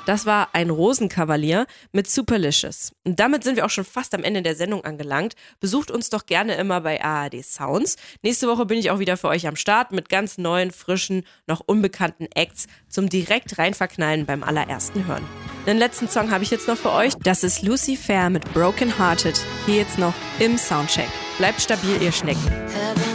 Das war ein Rosenkavalier mit Superlicious. Und damit sind wir auch schon fast am Ende der Sendung angelangt. Besucht uns doch gerne immer bei ARD Sounds. Nächste Woche bin ich auch wieder für euch am Start mit ganz neuen, frischen, noch unbekannten Acts zum direkt reinverknallen beim allerersten Hören. Den letzten Song habe ich jetzt noch für euch. Das ist Lucy Fair mit Broken Hearted. Hier jetzt noch im Soundcheck. Bleibt stabil, ihr Schnecken.